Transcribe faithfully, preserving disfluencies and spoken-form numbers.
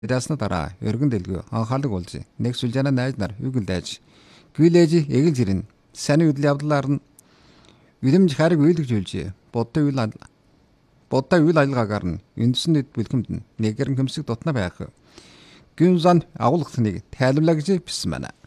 Ясна дараа өргөн дэлгүү анхаалаг болж нэг сүлжээний найз нар үгэлдэж гүйлээж эгэл жирэн сайн үйл явдлаар нь үлэмж хариг үйлгжүүлж бодтой үйл бодтой үйл ажиллагаагаар нь үндсэн дэд бүлхэмд нь нэгэрэн хөмсөг дотна байх гүн зан агуулгахныг тайлбарлаа гэж бичсэн байна.